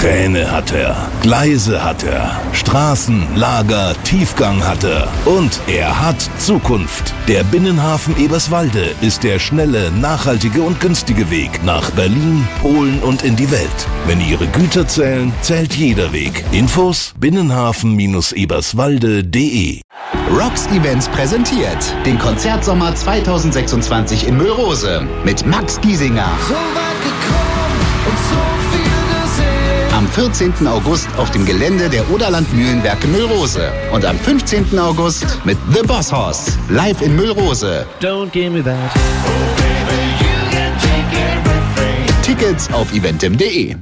Kräne hat er, Gleise hat er, Straßen, Lager, Tiefgang hat er und er hat Zukunft. Der Binnenhafen Eberswalde ist der schnelle, nachhaltige und günstige Weg nach Berlin, Polen und in die Welt. Wenn Ihre Güter zählen, zählt jeder Weg. Infos: binnenhafen-eberswalde.de. Rocks Events präsentiert den Konzertsommer 2026 in Müllrose mit Max Giesinger. So weit gekommen und so viel gesehen. Am 14. August auf dem Gelände der Oderland Mühlenwerke Müllrose. Und am 15. August mit The Boss Hoss live in Müllrose. Don't give me that. Oh baby, you can take everything. Tickets auf eventim.de.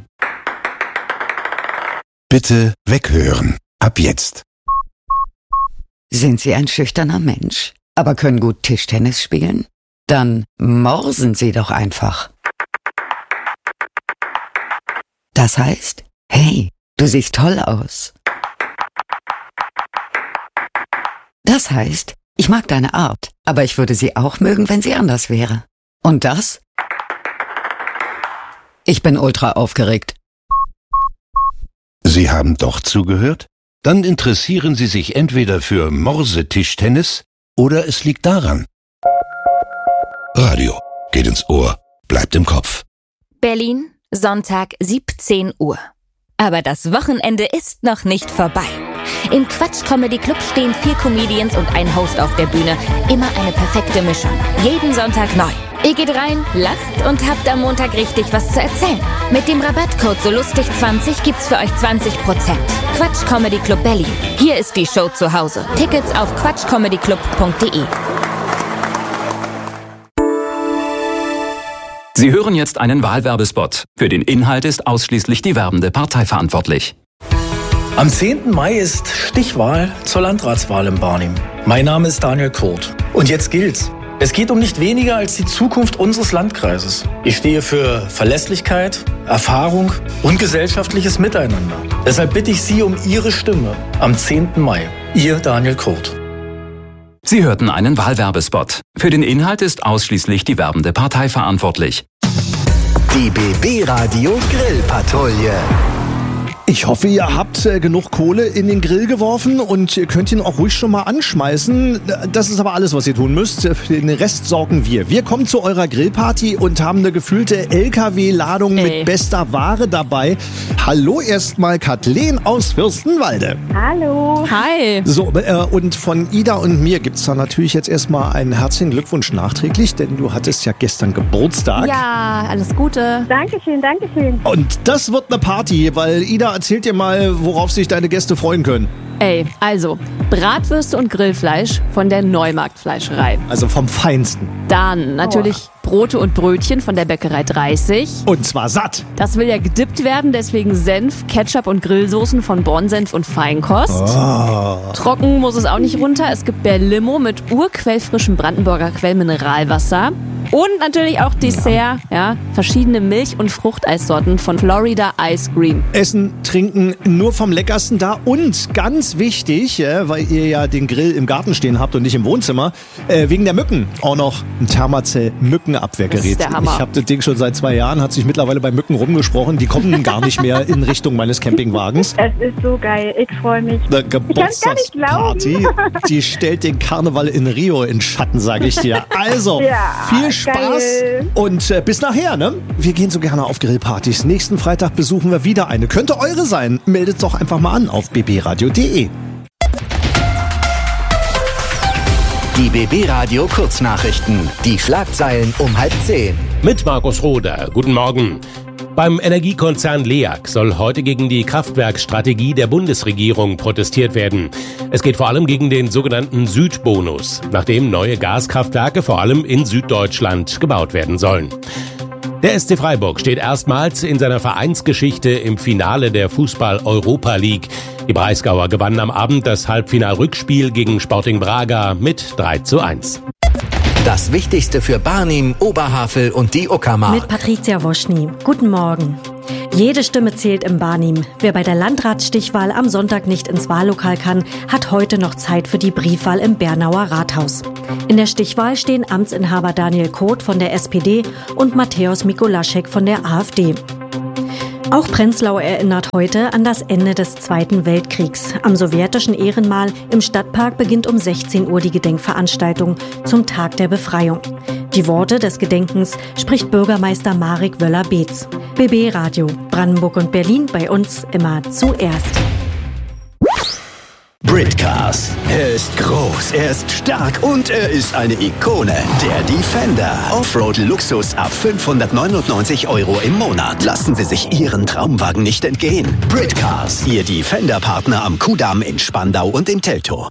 Bitte weghören. Ab jetzt. Sind Sie ein schüchterner Mensch, aber können gut Tischtennis spielen? Dann morsen Sie doch einfach. Das heißt, hey, du siehst toll aus. Das heißt, ich mag deine Art, aber ich würde sie auch mögen, wenn sie anders wäre. Und das? Ich bin ultra aufgeregt. Sie haben doch zugehört? Dann interessieren Sie sich entweder für Morsetischtennis oder es liegt daran. Radio geht ins Ohr, bleibt im Kopf. Berlin, Sonntag 17 Uhr. Aber das Wochenende ist noch nicht vorbei. Im Quatsch Comedy Club stehen 4 Comedians und ein Host auf der Bühne. Immer eine perfekte Mischung. Jeden Sonntag neu. Ihr geht rein, lacht und habt am Montag richtig was zu erzählen. Mit dem Rabattcode SOLUSTIG20 gibt's für euch 20%. Quatsch Comedy Club Berlin. Hier ist die Show zu Hause. Tickets auf quatschcomedyclub.de. Sie hören jetzt einen Wahlwerbespot. Für den Inhalt ist ausschließlich die werbende Partei verantwortlich. Am 10. Mai ist Stichwahl zur Landratswahl in Barnim. Mein Name ist Daniel Kurt. Und jetzt gilt's. Es geht um nicht weniger als die Zukunft unseres Landkreises. Ich stehe für Verlässlichkeit, Erfahrung und gesellschaftliches Miteinander. Deshalb bitte ich Sie um Ihre Stimme am 10. Mai. Ihr Daniel Kurt. Sie hörten einen Wahlwerbespot. Für den Inhalt ist ausschließlich die werbende Partei verantwortlich. Die BB Radio Grillpatrouille. Ich hoffe, ihr habt genug Kohle in den Grill geworfen und ihr könnt ihn auch ruhig schon mal anschmeißen. Das ist aber alles, was ihr tun müsst. Für den Rest sorgen wir. Wir kommen zu eurer Grillparty und haben eine gefüllte LKW-Ladung mit bester Ware dabei. Hallo erstmal Kathleen aus Fürstenwalde. Hallo. Hi. So, und von Ida und mir gibt's da natürlich jetzt erstmal einen herzlichen Glückwunsch nachträglich, denn du hattest ja gestern Geburtstag. Ja, alles Gute. Dankeschön, Dankeschön. Und das wird eine Party, weil Ida, erzählt dir mal, worauf sich deine Gäste freuen können. Ey, also Bratwürste und Grillfleisch von der Neumarktfleischerei. Also vom Feinsten. Dann natürlich Brote und Brötchen von der Bäckerei 30. Und zwar satt. Das will ja gedippt werden, deswegen Senf, Ketchup und Grillsoßen von Bornsenf und Feinkost. Trocken muss es auch nicht runter. Es gibt Berlimo mit urquellfrischem Brandenburger Quellmineralwasser. Und natürlich auch Dessert, verschiedene Milch- und Fruchteissorten von Florida Ice Cream. Essen, trinken, nur vom Leckersten da. Und ganz wichtig, weil ihr ja den Grill im Garten stehen habt und nicht im Wohnzimmer, wegen der Mücken auch noch ein Thermacell-Mückenabwehrgerät. Das ist der Hammer. Ich habe das Ding schon seit 2 Jahren, hat sich mittlerweile bei Mücken rumgesprochen. Die kommen gar nicht mehr in Richtung meines Campingwagens. Es ist so geil, ich freue mich. Eine Ich kann's gar nicht Geburtstagsparty, glauben. die stellt den Karneval in Rio in Schatten, sage ich dir. Also, viel Spaß geil. und bis nachher, ne? Wir gehen so gerne auf Grillpartys. Nächsten Freitag besuchen wir wieder eine. Könnte eure sein. Meldet doch einfach mal an auf bbradio.de. Die BB Radio Kurznachrichten. Die Schlagzeilen um 9:30. Mit Markus Roder. Guten Morgen. Beim Energiekonzern LEAG soll heute gegen die Kraftwerkstrategie der Bundesregierung protestiert werden. Es geht vor allem gegen den sogenannten Südbonus, nachdem neue Gaskraftwerke vor allem in Süddeutschland gebaut werden sollen. Der SC Freiburg steht erstmals in seiner Vereinsgeschichte im Finale der Fußball-Europa League. Die Breisgauer gewannen am Abend das Halbfinal-Rückspiel gegen Sporting Braga mit 3:1. Das Wichtigste für Barnim, Oberhavel und die Uckermark. Mit Patricia Woschny. Guten Morgen. Jede Stimme zählt im Barnim. Wer bei der Landratsstichwahl am Sonntag nicht ins Wahllokal kann, hat heute noch Zeit für die Briefwahl im Bernauer Rathaus. In der Stichwahl stehen Amtsinhaber Daniel Koth von der SPD und Matthäus Mikolaschek von der AfD. Auch Prenzlau erinnert heute an das Ende des Zweiten Weltkriegs. Am sowjetischen Ehrenmal im Stadtpark beginnt um 16 Uhr die Gedenkveranstaltung zum Tag der Befreiung. Die Worte des Gedenkens spricht Bürgermeister Marek Wöller-Beetz. BB Radio, Brandenburg und Berlin, bei uns immer zuerst. Britcars. Er ist groß, er ist stark und er ist eine Ikone. Der Defender. Offroad-Luxus ab 599 € im Monat. Lassen Sie sich Ihren Traumwagen nicht entgehen. Britcars. Ihr Defender-Partner am Kudamm in Spandau und im Teltow.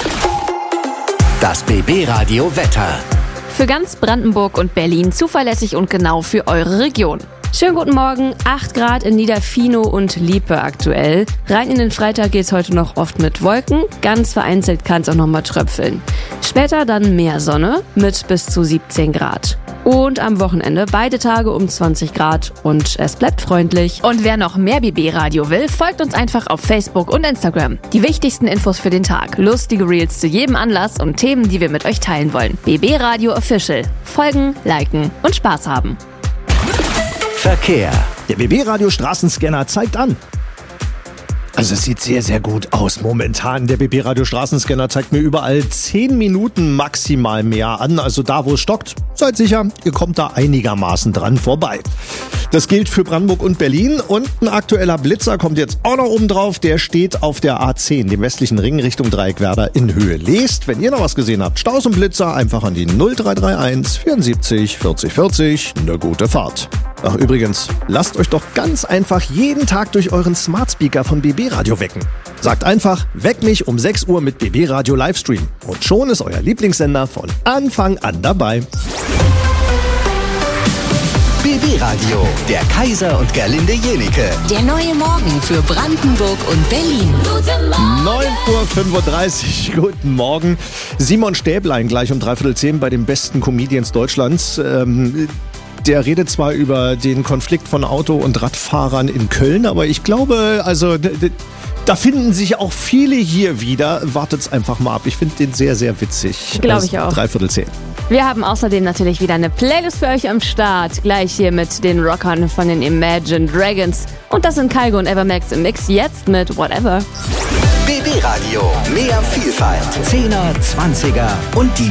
Das BB-Radio Wetter. Für ganz Brandenburg und Berlin zuverlässig und genau für eure Region. Schönen guten Morgen, 8 Grad in Niederfinow und Liepe aktuell. Rein in den Freitag geht's heute noch oft mit Wolken, ganz vereinzelt kann es auch noch mal tröpfeln. Später dann mehr Sonne mit bis zu 17 Grad. Und am Wochenende beide Tage um 20 Grad und es bleibt freundlich. Und wer noch mehr BB-Radio will, folgt uns einfach auf Facebook und Instagram. Die wichtigsten Infos für den Tag, lustige Reels zu jedem Anlass und Themen, die wir mit euch teilen wollen. BB-Radio Official. Folgen, liken und Spaß haben. Verkehr. Der BB-Radio Straßenscanner zeigt an. Also es sieht sehr, sehr gut aus momentan. Der BB-Radio Straßenscanner zeigt mir überall 10 Minuten maximal mehr an. Also da, wo es stockt, seid sicher, ihr kommt da einigermaßen dran vorbei. Das gilt für Brandenburg und Berlin. Und ein aktueller Blitzer kommt jetzt auch noch oben drauf. Der steht auf der A10, dem westlichen Ring Richtung Dreieckwerder in Höhe. Lest, wenn ihr noch was gesehen habt, Staus und Blitzer, einfach an die 0331 74 40 40. Eine gute Fahrt. Ach übrigens, lasst euch doch ganz einfach jeden Tag durch euren Smart Speaker von BB Radio wecken. Sagt einfach, weck mich um 6 Uhr mit BB Radio Livestream. Und schon ist euer Lieblingssender von Anfang an dabei. BB Radio, der Kaiser und Gerlinde Jenike. Der neue Morgen für Brandenburg und Berlin. 9:35 Uhr, guten Morgen. Simon Stäblein gleich um 9:45 bei den besten Comedians Deutschlands. Der redet zwar über den Konflikt von Auto- und Radfahrern in Köln, aber ich glaube, also da finden sich auch viele hier wieder. Wartet's einfach mal ab. Ich finde den sehr, sehr witzig. Glaube ich auch. 9:45. Wir haben außerdem natürlich wieder eine Playlist für euch am Start. Gleich hier mit den Rockern von den Imagine Dragons. Und das sind Kygo und Evermax im Mix. Jetzt mit Whatever. BB Radio, mehr Vielfalt. 10er, 20er und die